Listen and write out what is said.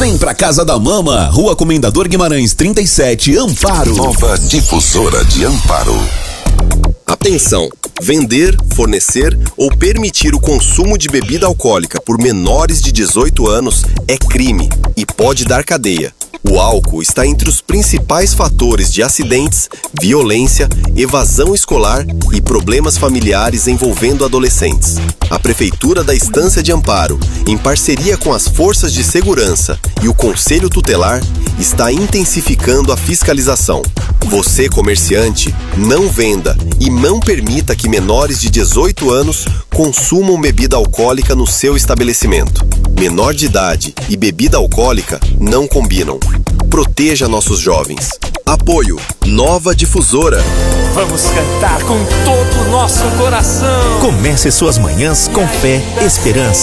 Vem pra casa da Mama, Rua Comendador Guimarães 37, Amparo. Nova Difusora de Amparo. Atenção! Vender, fornecer ou permitir o consumo de bebida alcoólica por menores de 18 anos é crime e pode dar cadeia. O álcool está entre os principais fatores de acidentes, violência, evasão escolar e problemas familiares envolvendo adolescentes. A Prefeitura da Estância de Amparo, em parceria com as forças de segurança e o Conselho Tutelar, está intensificando a fiscalização. Você, comerciante, não venda e não permita que menores de 18 anos consumam bebida alcoólica no seu estabelecimento. Menor de idade e bebida alcoólica não combinam. Proteja nossos jovens. Apoio Nova Difusora. Vamos cantar com todo o nosso coração. Comece suas manhãs com fé, esperança